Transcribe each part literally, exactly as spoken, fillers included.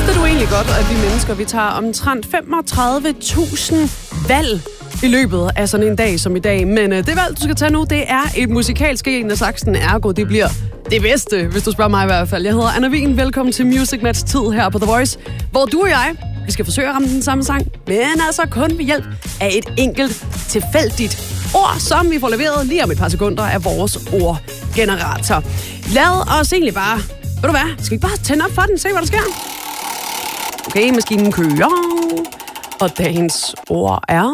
Vidste du egentlig godt, at vi mennesker vi tager omtrent femogtredive tusind valg i løbet af sådan en dag som i dag? Men øh, det valg, du skal tage nu, det er et musikalsk en af saksen. Ergo, det bliver det bedste, hvis du spørger mig i hvert fald. Jeg hedder Anna Wien. Velkommen til Music Match tid her på The Voice, hvor du og jeg, vi skal forsøge at ramme den samme sang, men altså kun ved hjælp af et enkelt tilfældigt ord, som vi får leveret lige om et par sekunder af vores ordgenerator. Lad os egentlig bare, ved du hvad, skal vi bare tænde op for den, se hvad der sker? Okay, maskinen kører, og dagens ord er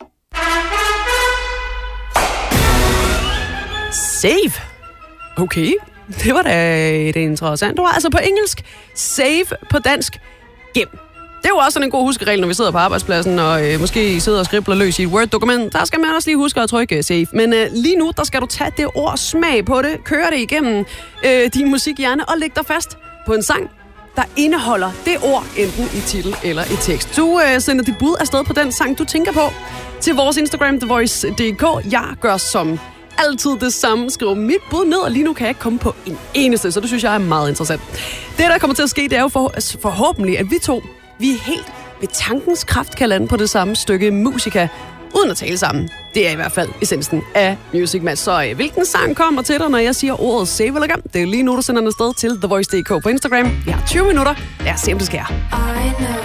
save. Okay, det var da et interessant ord. Altså på engelsk, save, på dansk, gem. Det er jo også sådan en god huskeregel, når vi sidder på arbejdspladsen og øh, måske sidder og skribler løs i et Word-dokument. Der skal man også lige huske at trykke save. Men øh, lige nu, der skal du tage det ord, smag på det, køre det igennem øh, din musikhjerne og lægge dig fast på en sang, der indeholder det ord, enten i titel eller i tekst. Du øh, sender dit bud afsted på den sang, du tænker på, til vores Instagram, the voice punktum d k. Jeg gør som altid det samme. Skriv mit bud ned, og lige nu kan jeg ikke komme på en eneste, så det synes jeg er meget interessant. Det, der kommer til at ske, det er jo for, forhåbentlig, at vi to, vi helt ved tankens kraft kan lande på det samme stykke musika, uden at tale sammen. Det er i hvert fald essensen af Music Match. Så øh, hvilken sang kommer til dig, når jeg siger ordet save eller gem? Det er lige nu, du sender den afsted til the voice punktum d k på Instagram. Vi har tyve minutter. Lad os se, om det sker.